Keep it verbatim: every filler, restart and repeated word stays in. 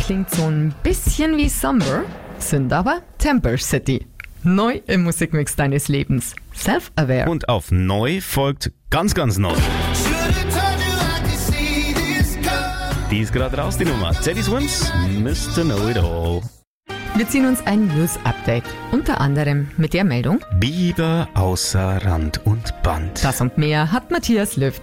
klingt so ein bisschen wie Summer, sind aber Temper City. Neu im Musikmix deines Lebens. Self-aware. Und auf neu folgt ganz, ganz neu. Die ist gerade raus, die Nummer. Teddy Swims, Mister Know It All. Wir ziehen uns ein News-Update. Unter anderem mit der Meldung: Biber außer Rand und Band. Das und mehr hat Matthias Lüft